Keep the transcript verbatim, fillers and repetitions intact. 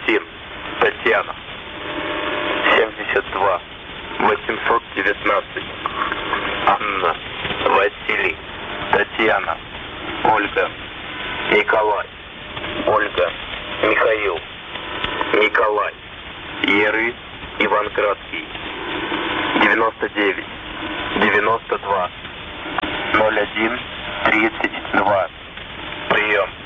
Максим, Татьяна. семьдесят два восемьсот девятнадцать. Анна, Василий, Татьяна, Ольга, Николай, Ольга, Михаил, Николай, Еры, Иванградский. девяносто девять девяносто два ноль один тридцать два. Прием.